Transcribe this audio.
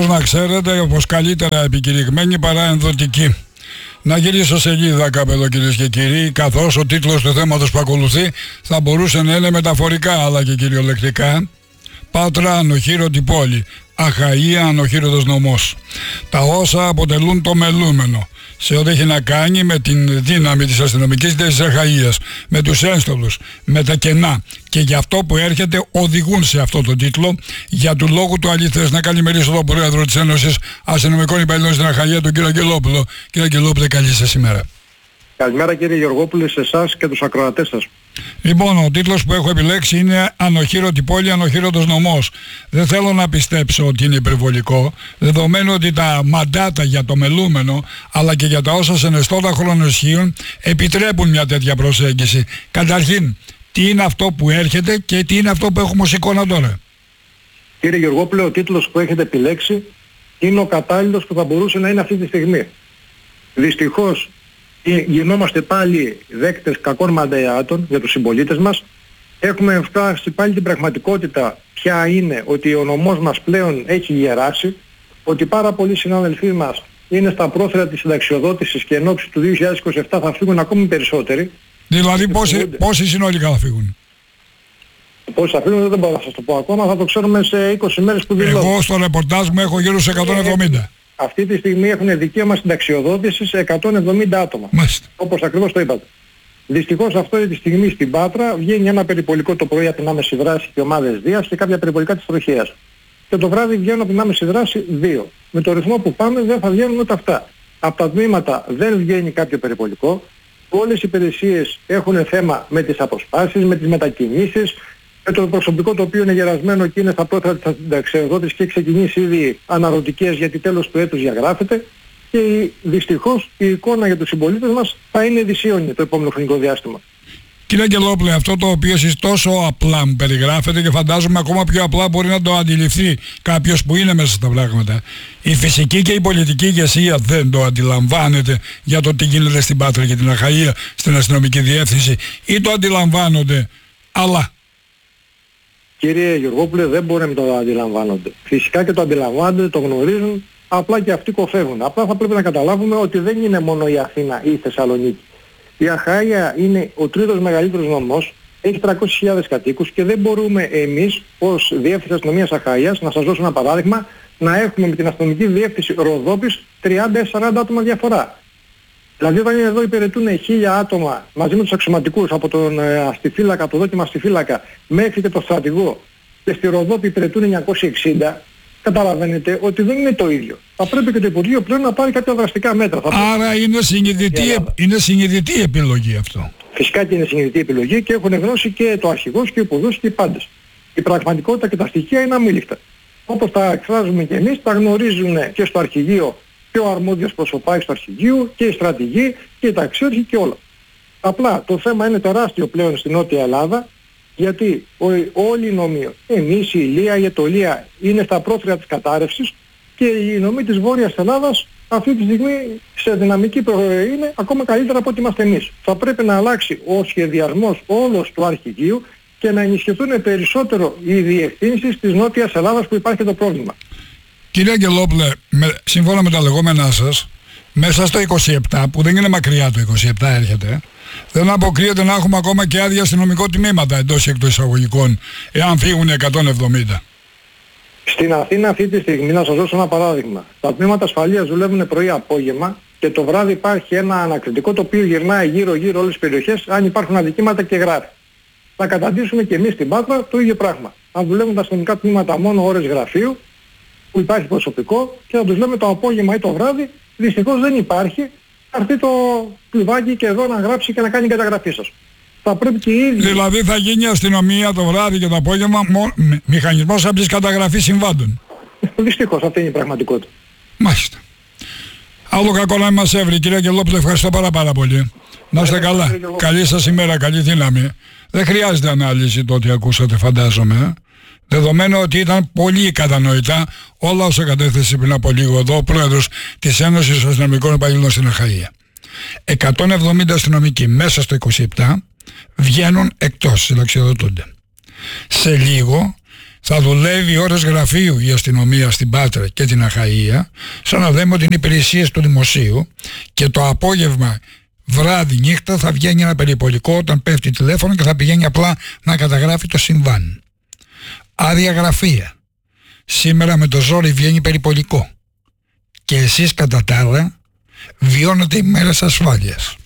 Να ξέρετε πως καλύτερα επικηρυγμένη παρά ενδοτική. Να γυρίσω σελίδα κάπου εδώ, κυρίες και κύριοι, καθώς ο τίτλος του θέματος που ακολουθεί θα μπορούσε να είναι μεταφορικά αλλά και κυριολεκτικά. Πάτρα, ανοχήρωτη πόλη. Αχαΐα, ανοχήρωτος νομός. Τα όσα αποτελούν το μελούμενο σε ό,τι έχει να κάνει με την δύναμη της αστυνομικής της Αχαΐας, με τους ένστολους, με τα κενά, και για αυτό που έρχεται οδηγούν σε αυτό το τίτλο. Για του λόγου του αλήθειας, να καλημερίσω τον Πρόεδρο της Ένωσης Αστυνομικών Υπαλλήλων στην Αχαΐα, τον κύριο Αγγελόπουλο. Κύριε Αγγελόπουλε, καλή σας σήμερα. Καλημέρα κύριε Γεωργόπουλε, σε εσάς και τους ακροατές σας. Λοιπόν, ο τίτλος που έχω επιλέξει είναι «Ανοχήρωτη πόλη, ανοχήρωτος νομός». Δεν θέλω να πιστέψω ότι είναι υπερβολικό, δεδομένου ότι τα μαντάτα για το μελούμενο, αλλά και για τα όσα σε νεστότα χρόνο ισχύουν, επιτρέπουν μια τέτοια προσέγγιση. Καταρχήν, τι είναι αυτό που έρχεται και τι είναι αυτό που έχουμε ως εικόνα τώρα? Κύριε Γεωργόπουλε, ο τίτλος που έχετε επιλέξει είναι ο κατάλληλος που θα μπορούσε να είναι αυτή τη στιγμή. Δυστυχώς, γινόμαστε πάλι δέκτες κακών μαντατών για τους συμπολίτες μας. Έχουμε φτάσει πάλι την πραγματικότητα ποια είναι, ότι ο νομός μας πλέον έχει γεράσει, ότι πάρα πολλοί συνάδελφοί μας είναι στα πρόθυρα της συνταξιοδότησης και εν ώψη του 2027 θα φύγουν ακόμη περισσότεροι. Δηλαδή πόσοι συνολικά θα φύγουν? Πόσοι θα φύγουν δεν μπορώ να σας το πω ακόμα, θα το ξέρουμε σε 20 μέρες που δηλώνω. Εγώ στο ρεπορτάζ μου έχω γύρω σε 170. Αυτή τη στιγμή έχουν δικαίωμα συνταξιοδότηση σε 170 άτομα. Μάλιστα. Όπως ακριβώς το είπατε. Δυστυχώς αυτή τη στιγμή στην Πάτρα βγαίνει ένα περιπολικό το πρωί από την άμεση δράση και ομάδες Δίας και κάποια περιπολικά της τροχέας. Και το βράδυ βγαίνουν από την άμεση δράση 2. Με το ρυθμό που πάμε δεν θα βγαίνουν ούτε αυτά. Από τα τμήματα δεν βγαίνει κάποιο περιπολικό. Όλες οι υπηρεσίες έχουν θέμα με τις αποσπάσεις, με τις μετακινήσεις, με το προσωπικό το οποίο είναι γερασμένο και είναι στα πρόθυρα της συνταξιοδότησης και έχει ξεκινήσει ήδη αναρωτικές γιατί τέλος του έτους διαγράφεται, και δυστυχώς η εικόνα για τους συμπολίτες μας θα είναι δυσίωνη το επόμενο χρονικό διάστημα. Κύριε Αγγελόπουλε, αυτό το οποίο εσείς τόσο απλά μου περιγράφετε, και φαντάζομαι ακόμα πιο απλά μπορεί να το αντιληφθεί κάποιος που είναι μέσα στα πράγματα, η φυσική και η πολιτική ηγεσία δεν το αντιλαμβάνεται για το τι γίνεται στην Πάτρα και την Αχαΐα, στην αστυνομική διεύθυνση, ή το αντιλαμβάνονται αλλά? Κύριε Γεωργόπουλε, δεν μπορεί να το αντιλαμβάνονται. Φυσικά και το αντιλαμβάνονται, το γνωρίζουν, απλά και αυτοί κοφεύουν. Απλά θα πρέπει να καταλάβουμε ότι δεν είναι μόνο η Αθήνα ή η Θεσσαλονίκη. Η Αχαΐα είναι ο τρίτος μεγαλύτερος νομός, έχει 300.000 κατοίκους και δεν μπορούμε εμείς ως Διεύθυνση Αστυνομίας Αχαΐας, να σας δώσω ένα παράδειγμα, να έχουμε με την αστυνομική διεύθυνση Ροδόπης 30-40 άτομα διαφορά. Δηλαδή όταν εδώ υπηρετούν 1.000 άτομα μαζί με τους αξιωματικούς από τον αστιφύλακα, το δόκιμα αστιφύλακα μέχρι και το στρατηγό, και στη Ροδόπη υπηρετούν 960, καταλαβαίνετε ότι δεν είναι το ίδιο. Θα πρέπει και το Υπουργείο πλέον να πάρει κάποια δραστικά μέτρα. Άρα είναι συνειδητή επιλογή αυτό. Φυσικά και είναι συνειδητή επιλογή και έχουν γνώση και το αρχηγός και ο υπουργός και οι πάντες. Η πραγματικότητα και τα στοιχεία είναι αμήλικτα. Όπως τα εκφράζουμε και εμείς, τα γνωρίζουν και στο αρχηγείο και ο αρμόδιος προσωπάρχης του αρχηγείου και οι στρατηγοί και οι ταξίαρχοι και όλα. Απλά το θέμα είναι τεράστιο πλέον στην Νότια Ελλάδα, γιατί όλοι οι νομοί, εμείς, η Ηλία, η Αιτωλία, είναι στα πρόθυρα της κατάρρευσης και οι νομοί της Βόρειας Ελλάδας αυτή τη στιγμή σε δυναμική είναι ακόμα καλύτερα από ό,τι είμαστε εμείς. Θα πρέπει να αλλάξει ο σχεδιασμός όλος του αρχηγείου και να ενισχυθούν περισσότερο οι διευθύνσεις της Νότιας Ελλάδας που υπάρχει το πρόβλημα. Κύριε Αγγελόπουλε, σύμφωνα με τα λεγόμενά σας, μέσα στο 27, που δεν είναι μακριά το 27 έρχεται, δεν αποκρύεται να έχουμε ακόμα και άδεια αστυνομικό τμήματα εντός εκτός εισαγωγικών, εάν φύγουν 170. Στην Αθήνα αυτή τη στιγμή, να σας δώσω ένα παράδειγμα, τα τμήματα ασφαλείας δουλεύουν πρωί-απόγευμα και το βράδυ υπάρχει ένα ανακριτικό το οποίο γυρνάει γύρω-γύρω όλες τις περιοχές, αν υπάρχουν αδικήματα και γράφει. Θα καταντήσουμε και εμείς στην Πάτρα το ίδιο πράγμα. Αν δουλεύουν τα αστυνομικά τμήματα μόνο ώρες γραφείου, που υπάρχει προσωπικό, και θα τους λέμε το απόγευμα ή το βράδυ, δυστυχώς δεν υπάρχει, θα έρθει το πληβάκι και εδώ να γράψει και να κάνει καταγραφή σας. Θα πρέπει και οι ίδιοι... Δηλαδή θα γίνει η αστυνομία το βράδυ και το απόγευμα μηχανισμός άψης καταγραφής συμβάντων. Δυστυχώς αυτή είναι η πραγματικότητα. Μάλιστα. Άλλο κακό να μας έβρει, κύριε Αγγελόπουλε, ευχαριστώ πάρα πολύ. Να είστε καλά. Καλή σας ημέρα, καλή δύναμη. Δεν χρειάζεται ανάλυση το ότι ακούσατε, φαντάζομαι. Δεδομένου ότι ήταν πολύ κατανοητά όλα όσα κατέθεσε πριν από λίγο εδώ ο πρόεδρος της Ένωσης Αστυνομικών Υπαλλήλων στην Αχαΐα. 170 αστυνομικοί μέσα στο 27 βγαίνουν εκτός, συνταξιοδοτούνται. Σε λίγο Θα δουλεύει ώρες γραφείου η αστυνομία στην Πάτρα και την Αχαΐα, σαν να λέμε ότι είναι υπηρεσίες του δημοσίου, και το απόγευμα, βράδυ, νύχτα θα βγαίνει ένα περιπολικό όταν πέφτει τηλέφωνο και θα πηγαίνει απλά να καταγράφει το συμβάν. Άδεια γραφεία. Σήμερα με το ζόρι βγαίνει περιπολικό. Και εσείς κατά τα άλλα βιώνετε ημέρες ασφάλειας.